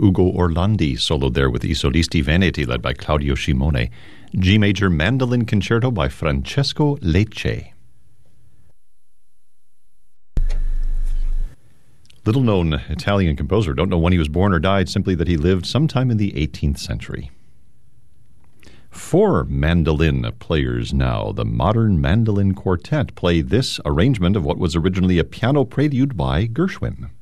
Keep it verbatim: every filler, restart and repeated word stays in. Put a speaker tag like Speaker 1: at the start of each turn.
Speaker 1: Ugo Orlandi soloed there with I Solisti Veneti, led by Claudio Scimone. G major Mandolin Concerto by Francesco Lecce. Little-known Italian composer. Don't know when he was born or died, simply that he lived sometime in the eighteenth century. Four mandolin players now. The Modern Mandolin Quartet play this arrangement of what was originally a piano prelude by Gershwin.